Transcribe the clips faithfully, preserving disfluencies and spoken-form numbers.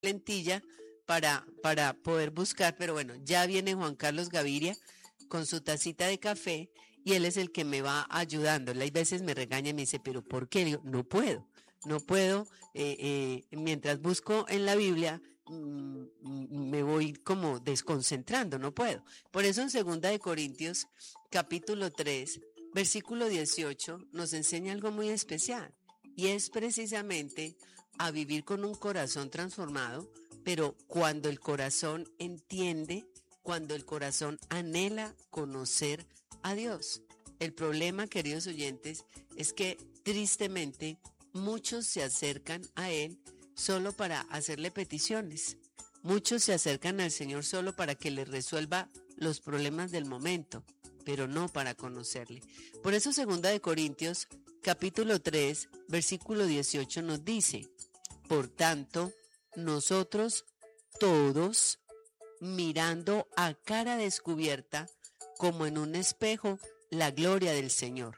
lentilla para, para poder buscar, pero bueno, ya viene Juan Carlos Gaviria con su tacita de café y él es el que me va ayudando. Él hay veces me regaña y me dice, pero ¿por qué? Le digo, no puedo, no puedo, eh, eh, mientras busco en la Biblia, mm, mm, me voy como desconcentrando, no puedo. Por eso en Segunda de Corintios, capítulo tres, versículo dieciocho, nos enseña algo muy especial y es precisamente a vivir con un corazón transformado, pero cuando el corazón entiende, cuando el corazón anhela conocer a Dios. El problema, queridos oyentes, es que tristemente muchos se acercan a Él solo para hacerle peticiones. Muchos se acercan al Señor solo para que les resuelva los problemas del momento, pero no para conocerle. Por eso Segunda de Corintios, capítulo tres, versículo dieciocho nos dice, por tanto, nosotros todos, mirando a cara descubierta, como en un espejo, la gloria del Señor,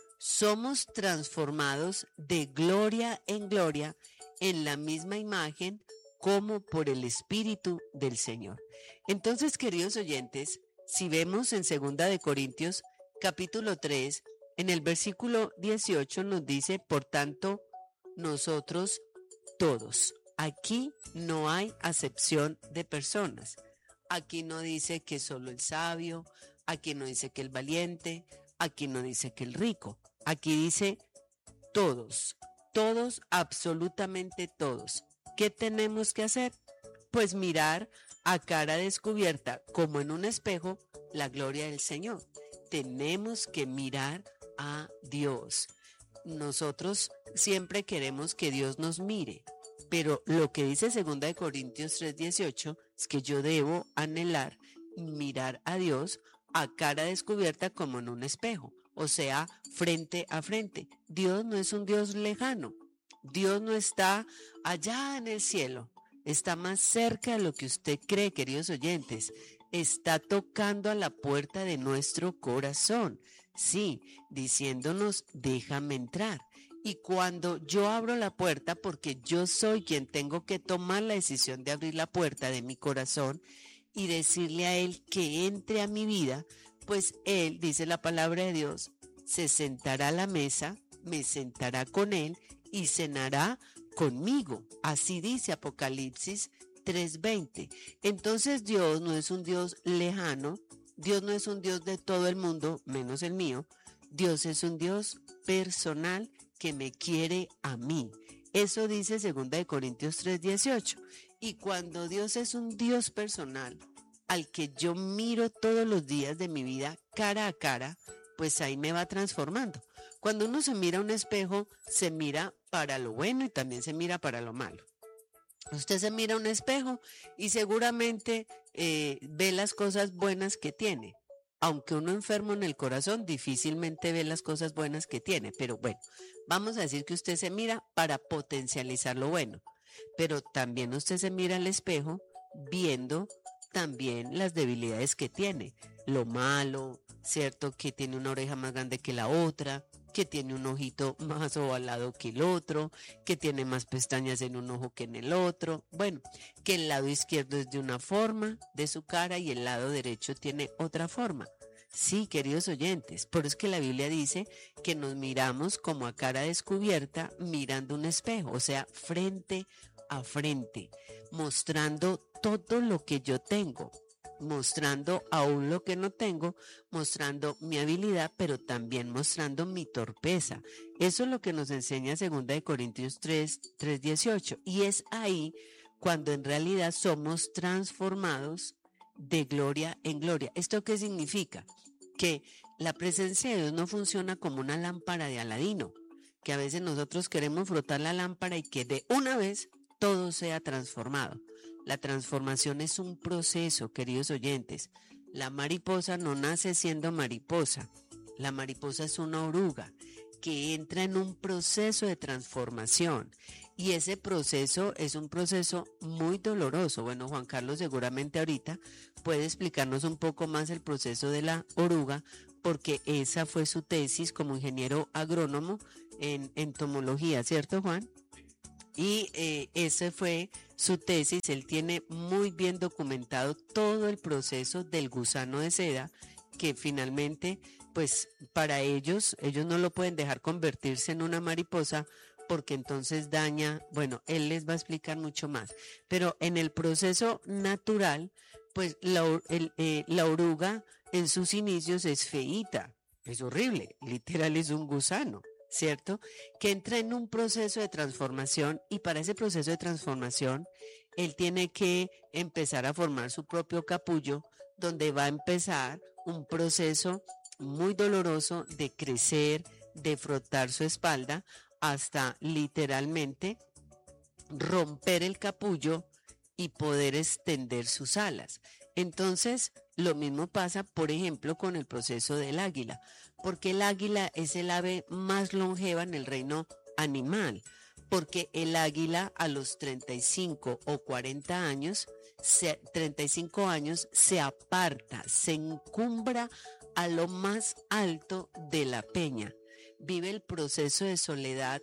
somos transformados de gloria en gloria en la misma imagen como por el Espíritu del Señor. Entonces, queridos oyentes, si vemos en Segunda de Corintios, capítulo tres, en el versículo dieciocho nos dice, por tanto, nosotros todos. Aquí no hay acepción de personas. Aquí no dice que solo el sabio, aquí no dice que el valiente, aquí no dice que el rico. Aquí dice todos, todos, absolutamente todos. ¿Qué tenemos que hacer? Pues mirar a cara descubierta, como en un espejo, la gloria del Señor. Tenemos que mirar a Dios. Nosotros siempre queremos que Dios nos mire, pero lo que dice Segunda de Corintios tres dieciocho es que yo debo anhelar mirar a Dios a cara descubierta como en un espejo, o sea, frente a frente. Dios no es un Dios lejano, Dios no está allá en el cielo, está más cerca de lo que usted cree, queridos oyentes. Está tocando a la puerta de nuestro corazón, sí, diciéndonos, déjame entrar. Y cuando yo abro la puerta, porque yo soy quien tengo que tomar la decisión de abrir la puerta de mi corazón y decirle a Él que entre a mi vida, pues Él, dice la palabra de Dios, se sentará a la mesa, me sentará con Él y cenará conmigo. Así dice Apocalipsis tres veinte. Entonces Dios no es un Dios lejano, Dios no es un Dios de todo el mundo, menos el mío. Dios es un Dios personal que me quiere a mí. Eso dice Segunda de Corintios tres dieciocho. Y cuando Dios es un Dios personal, al que yo miro todos los días de mi vida cara a cara, pues ahí me va transformando. Cuando uno se mira a un espejo, se mira para lo bueno y también se mira para lo malo. Usted se mira a un espejo y seguramente eh, ve las cosas buenas que tiene. Aunque uno enfermo en el corazón difícilmente ve las cosas buenas que tiene. Pero bueno, vamos a decir que usted se mira para potencializar lo bueno. Pero también usted se mira al espejo viendo también las debilidades que tiene. Lo malo, ¿cierto? Que tiene una oreja más grande que la otra, que tiene un ojito más ovalado que el otro, que tiene más pestañas en un ojo que en el otro. Bueno, que el lado izquierdo es de una forma de su cara y el lado derecho tiene otra forma. Sí, queridos oyentes, por eso es que la Biblia dice que nos miramos como a cara descubierta mirando un espejo, o sea, frente a frente, mostrando todo lo que yo tengo, mostrando aún lo que no tengo, mostrando mi habilidad, pero también mostrando mi torpeza. Eso es lo que nos enseña Segunda de Corintios tres dieciocho. Y es ahí cuando en realidad somos transformados de gloria en gloria. ¿Esto qué significa? Que la presencia de Dios no funciona como una lámpara de Aladino, que a veces nosotros queremos frotar la lámpara y que de una vez todo sea transformado. La transformación es un proceso, queridos oyentes. La mariposa no nace siendo mariposa. La mariposa es una oruga que entra en un proceso de transformación y ese proceso es un proceso muy doloroso. Bueno, Juan Carlos seguramente ahorita puede explicarnos un poco más el proceso de la oruga porque esa fue su tesis como ingeniero agrónomo en entomología, ¿cierto, Juan? Y eh, ese fue su tesis, él tiene muy bien documentado todo el proceso del gusano de seda, que finalmente, pues para ellos, ellos no lo pueden dejar convertirse en una mariposa porque entonces daña, bueno, él les va a explicar mucho más, pero en el proceso natural, pues la, el, eh, la oruga en sus inicios es feíta, es horrible, literal es un gusano, ¿cierto? Que entra en un proceso de transformación y para ese proceso de transformación él tiene que empezar a formar su propio capullo donde va a empezar un proceso muy doloroso de crecer, de frotar su espalda hasta literalmente romper el capullo y poder extender sus alas. Entonces, lo mismo pasa, por ejemplo, con el proceso del águila, porque el águila es el ave más longeva en el reino animal, porque el águila a los treinta y cinco o cuarenta años, se, treinta y cinco años, se aparta, se encumbra a lo más alto de la peña. Vive el proceso de soledad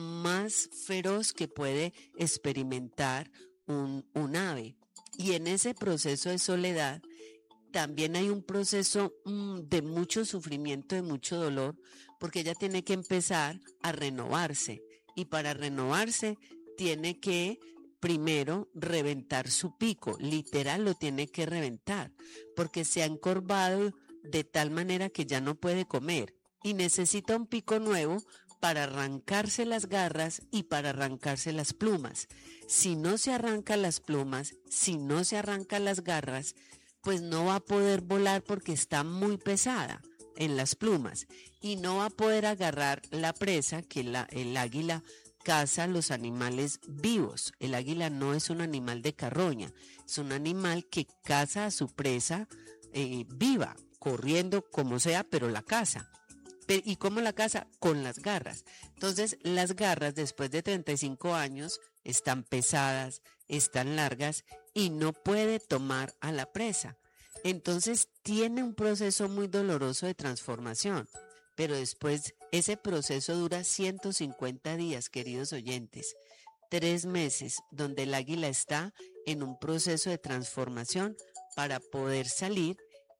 más feroz que puede experimentar un, un ave. Y en ese proceso de soledad también hay un proceso mmm, de mucho sufrimiento, de mucho dolor, porque ella tiene que empezar a renovarse. Y para renovarse tiene que primero reventar su pico, literal lo tiene que reventar, porque se ha encorvado de tal manera que ya no puede comer y necesita un pico nuevo para arrancarse las garras y para arrancarse las plumas. Si no se arranca las plumas, si no se arrancan las garras, pues no va a poder volar porque está muy pesada en las plumas y no va a poder agarrar la presa que la, el águila caza los animales vivos. El águila no es un animal de carroña, es un animal que caza a su presa eh, viva, corriendo como sea, pero la caza. ¿Y cómo la caza? Con las garras. Entonces, las garras después de treinta y cinco años están pesadas, están largas y no puede tomar a la presa. Entonces, tiene un proceso muy doloroso de transformación. Pero después, ese proceso dura ciento cincuenta días, queridos oyentes. Tres meses donde el águila está en un proceso de transformación para poder salir,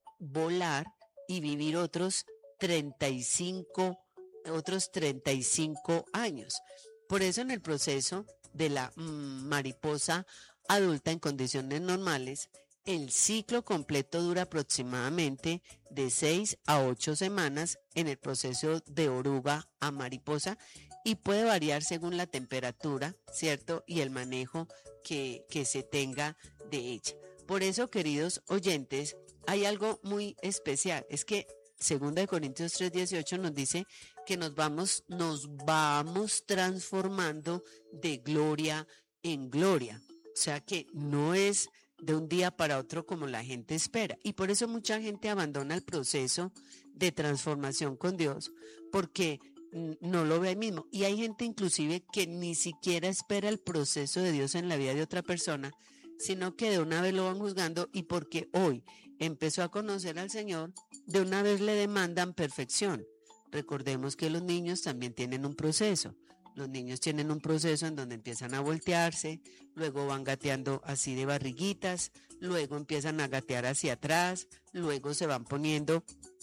volar y vivir otros treinta y cinco, otros treinta y cinco años. Por eso en el proceso de la mmm, mariposa adulta en condiciones normales, el ciclo completo dura aproximadamente de seis a ocho semanas en el proceso de oruga a mariposa y puede variar según la temperatura, ¿cierto? Y el manejo que, que se tenga de ella. Por eso, queridos oyentes, hay algo muy especial, es que Segunda de Corintios tres dieciocho nos dice que nos vamos, nos vamos transformando de gloria en gloria. O sea que no es de un día para otro como la gente espera. Y por eso mucha gente abandona el proceso de transformación con Dios, porque no lo ve ahí mismo. Y hay gente inclusive que ni siquiera espera el proceso de Dios en la vida de otra persona, sino que de una vez lo van juzgando y porque hoy empezó a conocer al Señor, de una vez le demandan perfección. Recordemos que los niños también tienen un proceso. Los niños tienen un proceso en donde empiezan a voltearse, luego van gateando así de barriguitas, luego empiezan a gatear hacia atrás, luego se van poniendo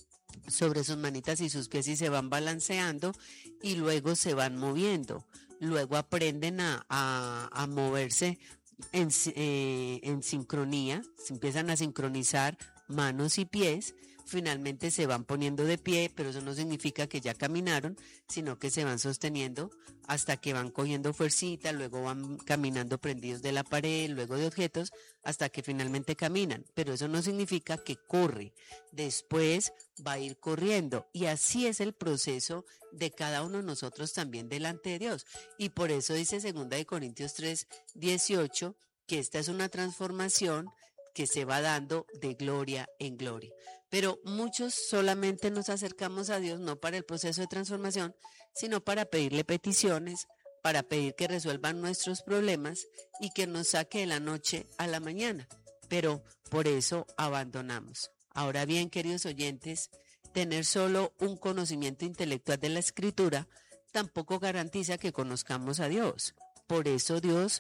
sobre sus manitas y sus pies y se van balanceando y luego se van moviendo. Luego aprenden a, a, a moverse en, eh, en sincronía, se empiezan a sincronizar manos y pies. Finalmente se van poniendo de pie, pero eso no significa que ya caminaron, sino que se van sosteniendo hasta que van cogiendo fuercita, luego van caminando prendidos de la pared, luego de objetos, hasta que finalmente caminan, pero eso no significa que corre, después va a ir corriendo y así es el proceso de cada uno de nosotros también delante de Dios. Y por eso dice Segunda de Corintios tres dieciocho que esta es una transformación que se va dando de gloria en gloria. Pero muchos solamente nos acercamos a Dios no para el proceso de transformación, sino para pedirle peticiones, para pedir que resuelvan nuestros problemas y que nos saque de la noche a la mañana. Pero por eso abandonamos. Ahora bien, queridos oyentes, tener solo un conocimiento intelectual de la Escritura tampoco garantiza que conozcamos a Dios. Por eso Dios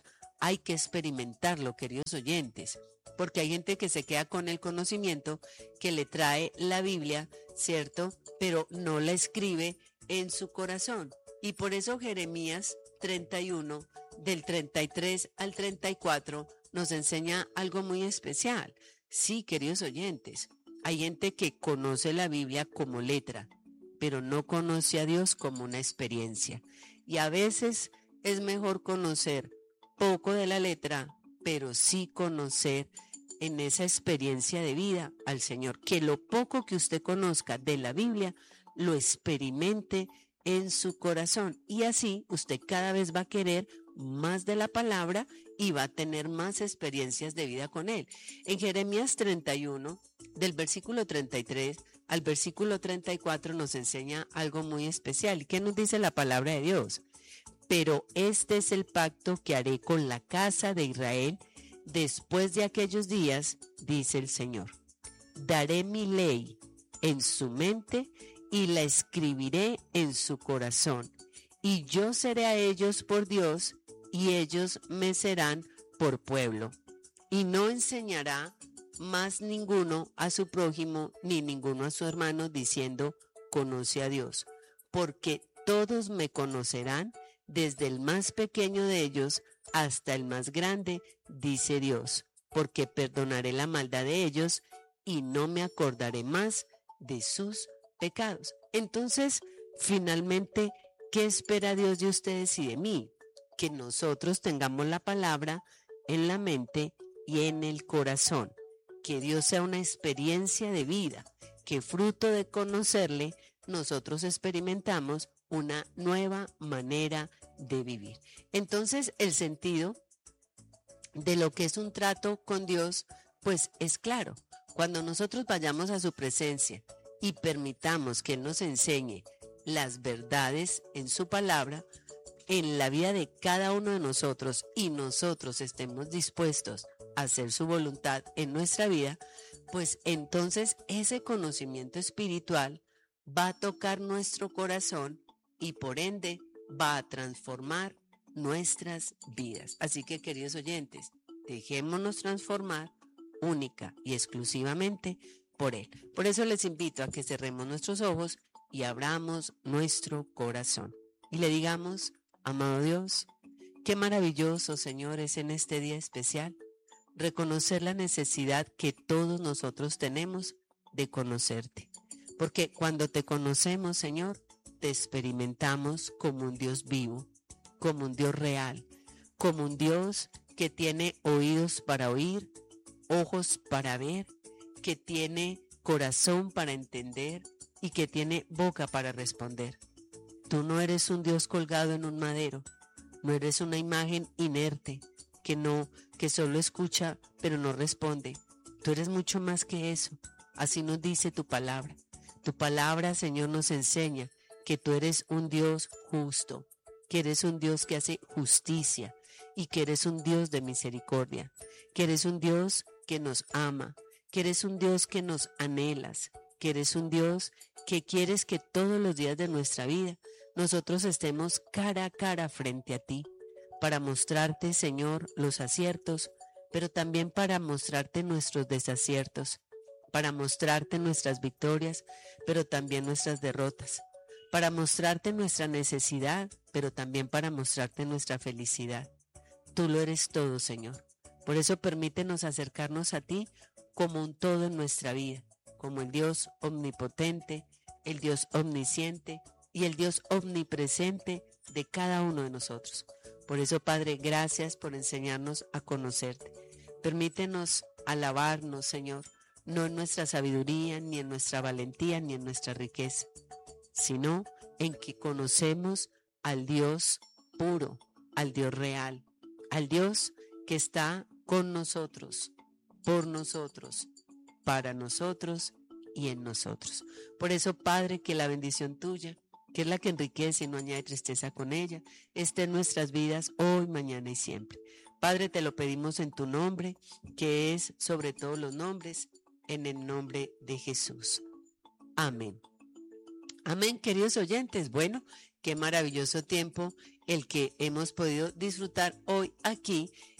hay que experimentarlo, queridos oyentes, porque hay gente que se queda con el conocimiento que le trae la Biblia, ¿cierto? Pero no la escribe en su corazón. Y por eso Jeremías treinta y uno, del treinta y tres al treinta y cuatro, nos enseña algo muy especial. Sí, queridos oyentes, hay gente que conoce la Biblia como letra, pero no conoce a Dios como una experiencia. Y a veces es mejor conocer poco de la letra, pero sí conocer en esa experiencia de vida al Señor. Que lo poco que usted conozca de la Biblia, lo experimente en su corazón. Y así usted cada vez va a querer más de la palabra y va a tener más experiencias de vida con él. En Jeremías treinta y uno, del versículo treinta y tres al versículo treinta y cuatro, nos enseña algo muy especial. ¿Qué nos dice la palabra de Dios? Pero este es el pacto que haré con la casa de Israel después de aquellos días, dice el Señor. Daré mi ley en su mente y la escribiré en su corazón. Y yo seré a ellos por Dios, y ellos me serán por pueblo. Y no enseñará más ninguno a su prójimo, ni ninguno a su hermano, diciendo, conoce a Dios. Porque todos me conocerán, desde el más pequeño de ellos hasta el más grande, dice Dios. Porque perdonaré la maldad de ellos, y no me acordaré más de sus pecados. Entonces, finalmente, ¿qué espera Dios de ustedes y de mí? Que nosotros tengamos la palabra en la mente y en el corazón. Que Dios sea una experiencia de vida, que fruto de conocerle, nosotros experimentamos una nueva manera de vivir. Entonces, el sentido de lo que es un trato con Dios, pues es claro. Cuando nosotros vayamos a su presencia y permitamos que Él nos enseñe las verdades en su palabra, en la vida de cada uno de nosotros, y nosotros estemos dispuestos a hacer su voluntad en nuestra vida, pues entonces ese conocimiento espiritual va a tocar nuestro corazón y por ende va a transformar nuestras vidas. Así que, queridos oyentes, dejémonos transformar única y exclusivamente por Él. Por eso les invito a que cerremos nuestros ojos y abramos nuestro corazón y le digamos: amado Dios, qué maravilloso, Señor, es en este día especial reconocer la necesidad que todos nosotros tenemos de conocerte. Porque cuando te conocemos, Señor, te experimentamos como un Dios vivo, como un Dios real, como un Dios que tiene oídos para oír, ojos para ver, que tiene corazón para entender y que tiene boca para responder. Tú no eres un Dios colgado en un madero, no eres una imagen inerte que no, que solo escucha pero no responde. Tú eres mucho más que eso. Así nos dice tu palabra. Tu palabra, Señor, nos enseña que tú eres un Dios justo, que eres un Dios que hace justicia y que eres un Dios de misericordia, que eres un Dios que nos ama, que eres un Dios que nos anhelas, que eres un Dios que quieres que todos los días de nuestra vida nosotros estemos cara a cara frente a ti, para mostrarte, Señor, los aciertos, pero también para mostrarte nuestros desaciertos, para mostrarte nuestras victorias, pero también nuestras derrotas, para mostrarte nuestra necesidad, pero también para mostrarte nuestra felicidad. Tú lo eres todo, Señor. Por eso permítenos acercarnos a ti como un todo en nuestra vida, como el Dios omnipotente, el Dios omnisciente y el Dios omnipresente de cada uno de nosotros. Por eso, Padre, gracias por enseñarnos a conocerte. Permítenos alabarnos, Señor, no en nuestra sabiduría, ni en nuestra valentía, ni en nuestra riqueza, sino en que conocemos al Dios puro, al Dios real, al Dios que está con nosotros, por nosotros, para nosotros y en nosotros. Por eso, Padre, que la bendición tuya, que es la que enriquece y no añade tristeza con ella, esté en nuestras vidas hoy, mañana y siempre. Padre, te lo pedimos en tu nombre, que es sobre todos los nombres, en el nombre de Jesús. Amén. Amén, queridos oyentes. Bueno, qué maravilloso tiempo el que hemos podido disfrutar hoy aquí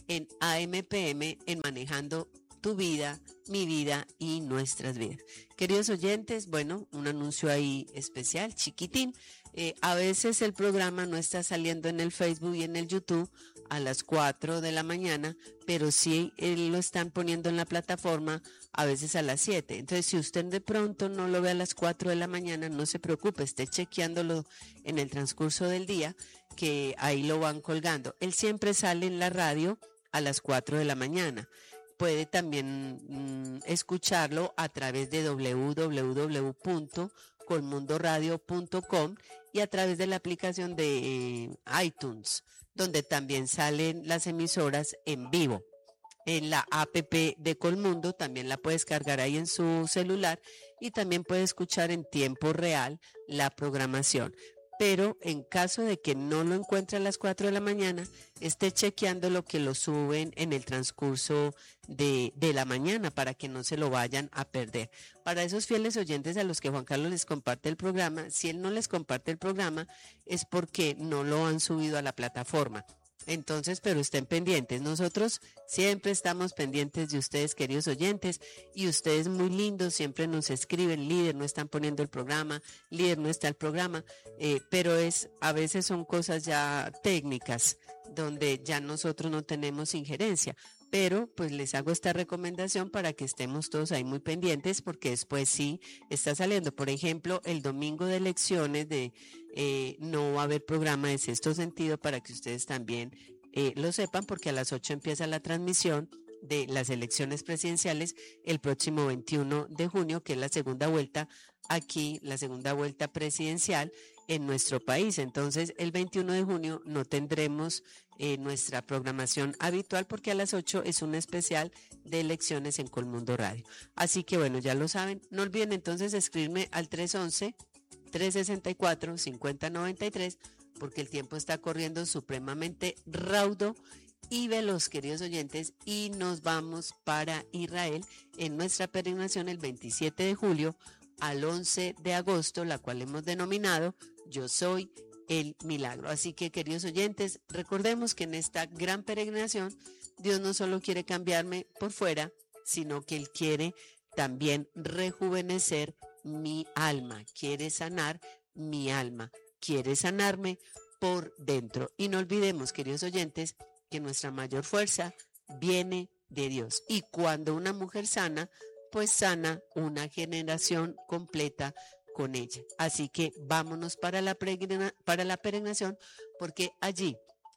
en A M P M, en Manejando tu vida, mi vida y nuestras vidas. Queridos oyentes, bueno, un anuncio ahí especial, chiquitín. Eh, a veces el programa no está saliendo en el Facebook y en el YouTube a las cuatro de la mañana, pero sí eh, lo están poniendo en la plataforma a veces a las siete. Entonces, si usted de pronto no lo ve a las cuatro de la mañana, no se preocupe, esté chequeándolo en el transcurso del día, que ahí lo van colgando. Él siempre sale en la radio a las cuatro de la mañana. Puede también mmm, escucharlo a través de doble u doble u doble u punto colmundoradio punto com y a través de la aplicación de eh, iTunes, donde también salen las emisoras en vivo. En la app de Colmundo también la puedes cargar ahí en su celular y también puede escuchar en tiempo real la programación. Pero en caso de que no lo encuentre a las cuatro de la mañana, esté chequeando lo que lo suben en el transcurso de, de la mañana para que no se lo vayan a perder. Para esos fieles oyentes a los que Juan Carlos les comparte el programa, si él no les comparte el programa es porque no lo han subido a la plataforma. Entonces, pero estén pendientes. Nosotros siempre estamos pendientes de ustedes, queridos oyentes, y ustedes muy lindos, siempre nos escriben, líder, no están poniendo el programa, líder, no está el programa, eh, pero es, a veces son cosas ya técnicas, donde ya nosotros no tenemos injerencia. Pero pues les hago esta recomendación para que estemos todos ahí muy pendientes porque después sí está saliendo. Por ejemplo, el domingo de elecciones de eh, no va a haber programa de Sexto Sentido para que ustedes también eh, lo sepan porque a las ocho empieza la transmisión de las elecciones presidenciales el próximo veintiuno de junio, que es la segunda vuelta aquí, la segunda vuelta presidencial en nuestro país. Entonces, el veintiuno de junio no tendremos eh, nuestra programación habitual porque a las ocho es un especial de elecciones en Colmundo Radio. Así que bueno, ya lo saben. No olviden entonces escribirme al tres once, tres sesenta y cuatro, cincuenta noventa y tres porque el tiempo está corriendo supremamente raudo y veloz, queridos oyentes, y nos vamos para Israel en nuestra peregrinación el veintisiete de julio al once de agosto, la cual hemos denominado Yo Soy el Milagro. Así que, queridos oyentes, recordemos que en esta gran peregrinación Dios no solo quiere cambiarme por fuera, sino que Él quiere también rejuvenecer mi alma, quiere sanar mi alma, quiere sanarme por dentro. Y no olvidemos, queridos oyentes, que nuestra mayor fuerza viene de Dios. Y cuando una mujer sana, pues sana una generación completa con ella. Así que vámonos para la, peregrina, para la peregrinación, porque allí,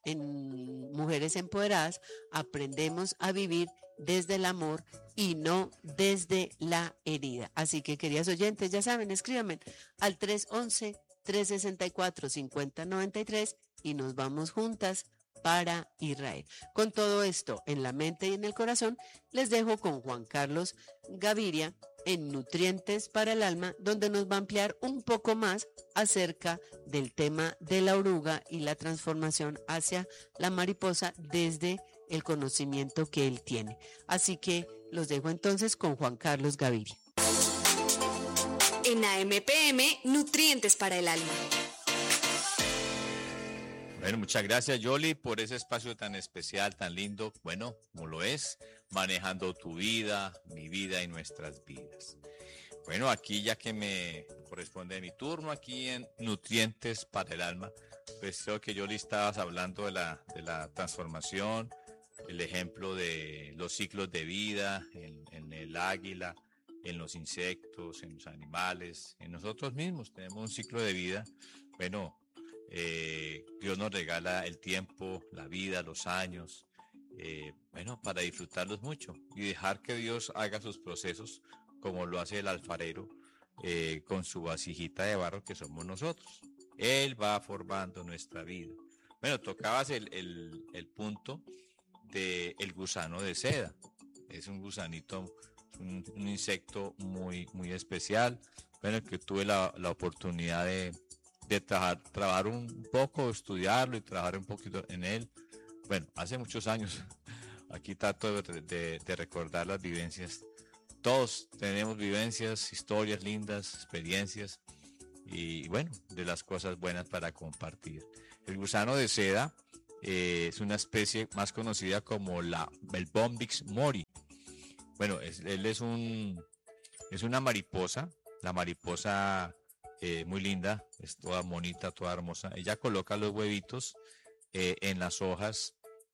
en Mujeres Empoderadas, aprendemos a vivir desde el amor y no desde la herida. Así que, queridas oyentes, ya saben, escríbanme al tres once, tres sesenta y cuatro, cincuenta noventa y tres y nos vamos juntas para Israel. Con todo esto en la mente y en el corazón, les dejo con Juan Carlos Gaviria en Nutrientes para el Alma, donde nos va a ampliar un poco más acerca del tema de la oruga y la transformación hacia la mariposa desde el conocimiento que él tiene. Así que los dejo entonces con Juan Carlos Gaviria. En A M P M, Nutrientes para el Alma. Bueno, muchas gracias, Yoli, por ese espacio tan especial, tan lindo, bueno, como lo es, manejando tu vida, mi vida y nuestras vidas. Bueno, aquí ya que me corresponde mi turno, aquí en Nutrientes para el Alma, pues creo que Yoli estabas hablando de la, de la transformación, el ejemplo de los ciclos de vida en, en el águila, en los insectos, en los animales, en nosotros mismos tenemos un ciclo de vida, bueno, Eh, Dios nos regala el tiempo, la vida, los años, eh, bueno, para disfrutarlos mucho y dejar que Dios haga sus procesos como lo hace el alfarero eh, con su vasijita de barro que somos nosotros. Él va formando nuestra vida. Bueno, tocabas el, el, el punto del gusano de seda. Es un gusanito, un, un insecto muy, muy especial. Bueno, que tuve la, la oportunidad de de trabajar, trabajar un poco, estudiarlo y trabajar un poquito en él. Bueno, hace muchos años, aquí trato de, de, de recordar las vivencias. Todos tenemos vivencias, historias lindas, experiencias y bueno, de las cosas buenas para compartir. El gusano de seda eh, es una especie más conocida como la, el Bombix mori. Bueno, es, él es un es una mariposa, la mariposa eh, muy linda, es toda bonita, toda hermosa. Ella coloca los huevitos eh, en las hojas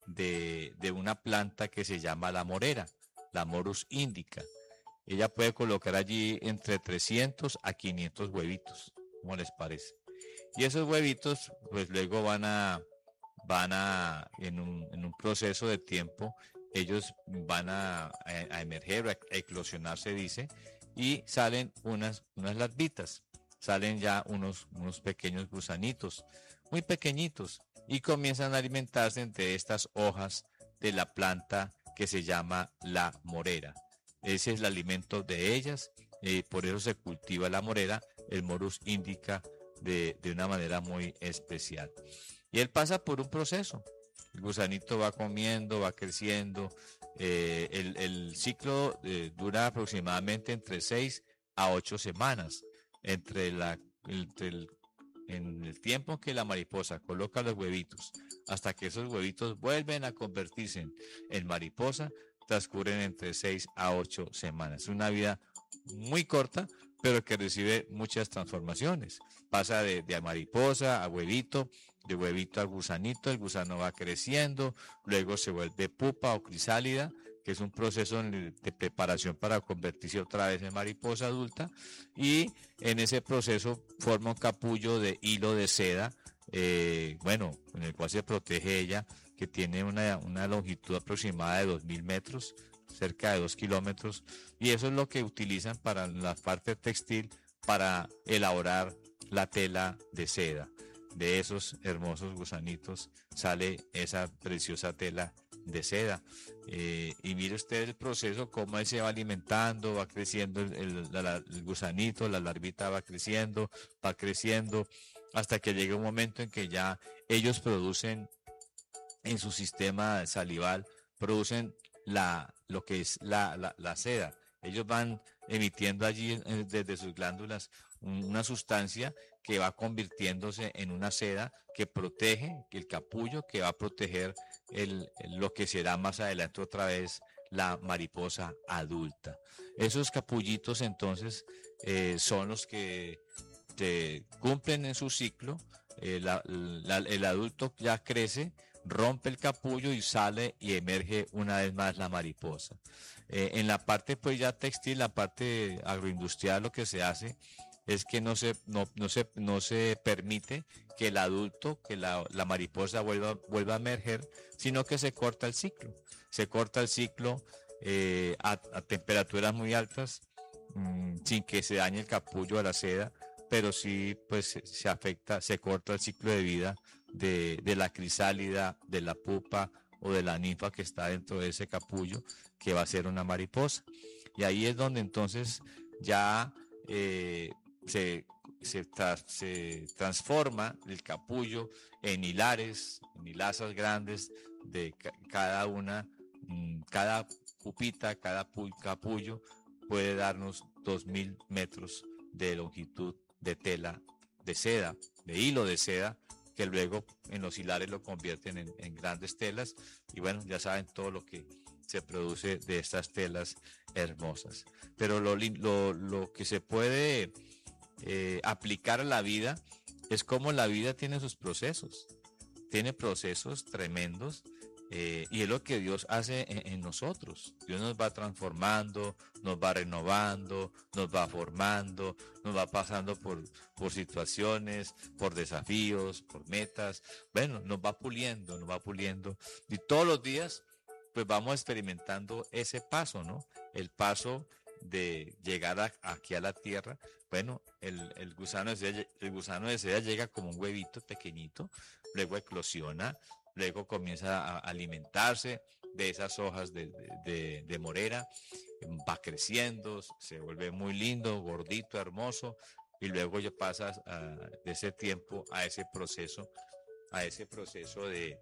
de, de una planta que se llama la morera, la Morus indica. Ella puede colocar allí entre trescientos a quinientos huevitos, ¿cómo les parece? Y esos huevitos, pues luego van a, van a, en un, en un proceso de tiempo, ellos van a, a, a emerger, a eclosionar, se dice, y salen unas, unas larvitas, salen ya unos, unos pequeños gusanitos, muy pequeñitos, y comienzan a alimentarse de estas hojas de la planta que se llama la morera. Ese es el alimento de ellas, eh, por eso se cultiva la morera, el Morus indica, de, de una manera muy especial. Y él pasa por un proceso. El gusanito va comiendo, va creciendo. Eh, el, el ciclo eh, dura aproximadamente entre seis a ocho semanas. Entre, la, entre el, en el tiempo que la mariposa coloca los huevitos hasta que esos huevitos vuelven a convertirse en, en mariposa, transcurren entre seis a ocho semanas. Es una vida muy corta, pero que recibe muchas transformaciones. Pasa de, de mariposa a huevito, de huevito a gusanito, el gusano va creciendo, luego se vuelve pupa o crisálida, que es un proceso de preparación para convertirse otra vez en mariposa adulta, y en ese proceso forma un capullo de hilo de seda, eh, bueno, en el cual se protege ella, que tiene una, una longitud aproximada de dos mil metros, cerca de dos kilómetros, y eso es lo que utilizan para la parte textil, para elaborar la tela de seda. De esos hermosos gusanitos sale esa preciosa tela de seda. Eh, y mire usted el proceso, cómo él se va alimentando, va creciendo el, el, la, el gusanito, la larvita va creciendo, va creciendo, hasta que llega un momento en que ya ellos producen en su sistema salival, producen la, lo que es la, la, la seda. Ellos van emitiendo allí eh, desde sus glándulas una sustancia que va convirtiéndose en una seda que protege el capullo, que va a proteger el, el, lo que será más adelante otra vez la mariposa adulta. Esos capullitos entonces eh, son los que te cumplen en su ciclo. Eh, la, la, el adulto ya crece, rompe el capullo y sale y emerge una vez más la mariposa. Eh, en la parte pues ya textil, la parte agroindustrial, lo que se hace es que no se, no, no se, no se permite que el adulto, que la, la mariposa vuelva, vuelva a emerger, sino que se corta el ciclo. Se corta el ciclo eh, a, a temperaturas muy altas, mmm, sin que se dañe el capullo de la seda, pero sí pues se afecta, se corta el ciclo de vida de, de la crisálida, de la pupa o de la ninfa que está dentro de ese capullo, que va a ser una mariposa. Y ahí es donde entonces ya eh, se, se, tra se transforma el capullo en hilares, en hilazas grandes de ca cada una, mmm, cada pupita, cada capullo puede darnos dos mil metros de longitud de tela de seda, de hilo de seda, que luego en los hilares lo convierten en, en grandes telas. Y bueno, ya saben todo lo que se produce de estas telas hermosas. Pero lo, lo, lo que se puede eh, aplicar a la vida es cómo la vida tiene sus procesos. Tiene procesos tremendos. Eh, y es lo que Dios hace en, en nosotros. Dios nos va transformando, nos va renovando, nos va formando, nos va pasando por, por situaciones, por desafíos, por metas. Bueno, nos va puliendo, nos va puliendo. Y todos los días, pues vamos experimentando ese paso, ¿no? El paso de llegar a, aquí a la tierra. Bueno, el, el, gusano de seda, el gusano de seda llega como un huevito pequeñito, luego eclosiona, luego comienza a alimentarse de esas hojas de, de, de, de morera, va creciendo, se vuelve muy lindo, gordito, hermoso, y luego ya pasa a, de ese tiempo a ese proceso, a ese proceso de,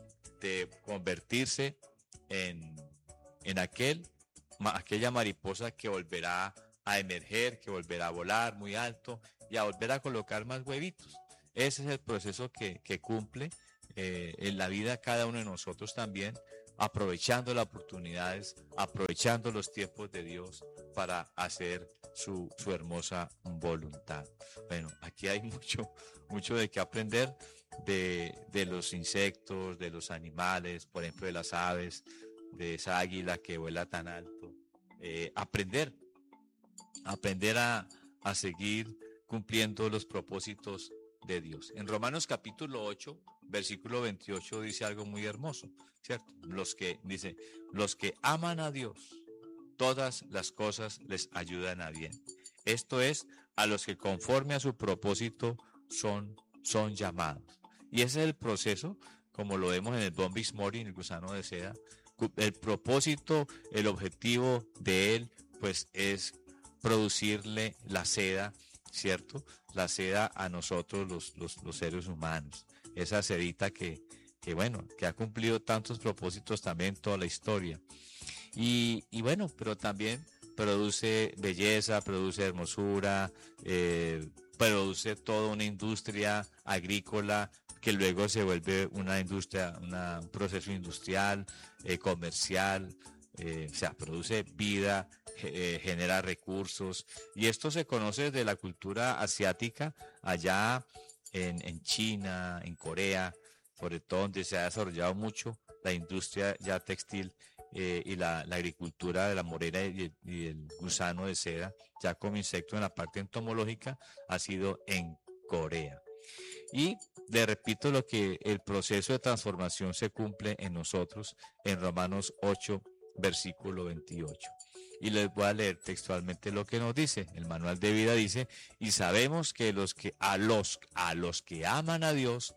de convertirse en, en aquel, aquella mariposa que volverá a emerger, que volverá a volar muy alto y a volver a colocar más huevitos. Ese es el proceso que, que cumple eh, en la vida de cada uno de nosotros también, aprovechando las oportunidades, aprovechando los tiempos de Dios para hacer su, su hermosa voluntad. Bueno, aquí hay mucho, mucho de qué aprender de, de los insectos, de los animales, por ejemplo, de las aves, de esa águila que vuela tan alto. Eh, aprender, aprender a, a seguir cumpliendo los propósitos de Dios. En Romanos capítulo ocho, versículo veintiocho dice algo muy hermoso, ¿cierto? Los que, dice, los que aman a Dios, todas las cosas les ayudan a bien. Esto es, a los que conforme a su propósito son, son llamados. Y ese es el proceso, como lo vemos en el Bombix Mori, en el gusano de seda. El propósito, el objetivo de él, pues es producirle la seda, ¿cierto? La seda a nosotros los, los, los seres humanos. Esa sedita que, que, bueno, que ha cumplido tantos propósitos también en toda la historia. Y, y bueno, pero también produce belleza, produce hermosura, eh, produce toda una industria agrícola que luego se vuelve una industria, una, un proceso industrial, eh, comercial, eh, o sea, produce vida, eh, genera recursos. Y esto se conoce desde la cultura asiática, allá en, en China, en Corea, sobre todo donde se ha desarrollado mucho la industria ya textil eh, y la, la agricultura de la morera y el, y el gusano de seda, ya como insecto en la parte entomológica, ha sido en Corea. Y le repito lo que el proceso de transformación se cumple en nosotros en Romanos ocho, versículo veintiocho. Y les voy a leer textualmente lo que nos dice. El manual de vida dice, y sabemos que los que a los a los que aman a Dios,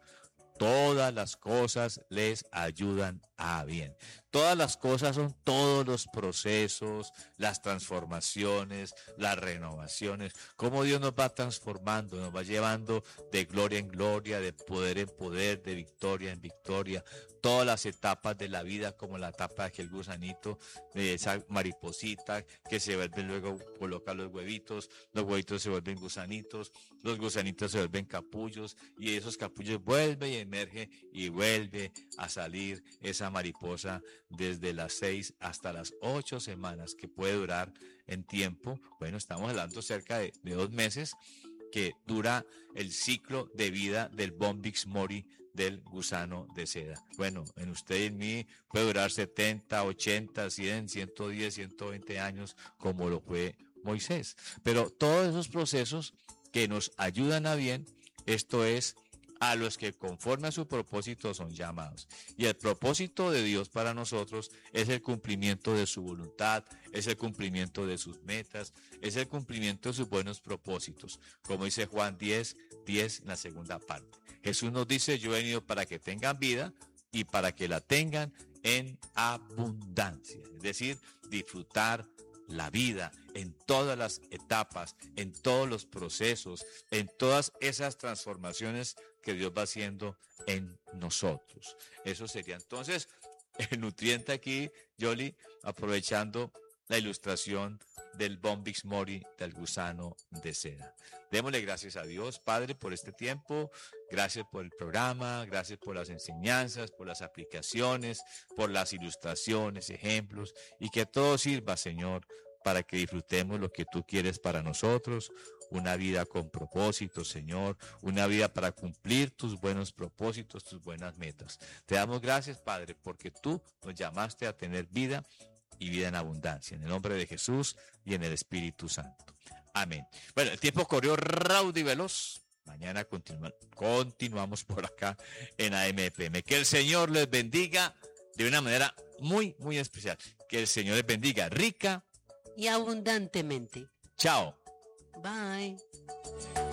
todas las cosas les ayudan a bien. Todas las cosas son todos los procesos, las transformaciones, las renovaciones, cómo Dios nos va transformando, nos va llevando de gloria en gloria, de poder en poder, de victoria en victoria. Todas las etapas de la vida, como la etapa de aquel gusanito, de esa mariposita que se vuelve luego, coloca los huevitos, los huevitos se vuelven gusanitos, los gusanitos se vuelven capullos y esos capullos vuelven y emerge y vuelve a salir esa mariposa desde las seis hasta las ocho semanas que puede durar en tiempo. Bueno, estamos hablando cerca de, de dos meses que dura el ciclo de vida del Bombix Mori, del gusano de seda. Bueno, en usted y en mí puede durar setenta, ochenta, cien, ciento diez, ciento veinte años, como lo fue Moisés. Pero todos esos procesos que nos ayudan a bien, esto es, a los que conforme a su propósito son llamados. Y el propósito de Dios para nosotros es el cumplimiento de su voluntad, es el cumplimiento de sus metas, es el cumplimiento de sus buenos propósitos. Como dice Juan diez, diez en la segunda parte. Jesús nos dice, yo he venido para que tengan vida y para que la tengan en abundancia. Es decir, disfrutar la vida en todas las etapas, en todos los procesos, en todas esas transformaciones que Dios va haciendo en nosotros. Eso sería entonces el nutriente aquí, Yoli, aprovechando la ilustración del Bombix Mori, del gusano de seda. Démosle gracias a Dios, Padre, por este tiempo. Gracias por el programa, gracias por las enseñanzas, por las aplicaciones, por las ilustraciones, ejemplos, y que todo sirva, Señor, para que disfrutemos lo que tú quieres para nosotros, una vida con propósito, Señor, una vida para cumplir tus buenos propósitos, tus buenas metas. Te damos gracias, Padre, porque tú nos llamaste a tener vida y vida en abundancia. En el nombre de Jesús y en el Espíritu Santo. Amén. Bueno, el tiempo corrió raudo y veloz. Mañana continua, continuamos por acá en A M P M. Que el Señor les bendiga de una manera muy, muy especial. Que el Señor les bendiga rica y abundantemente. Chao. Bye.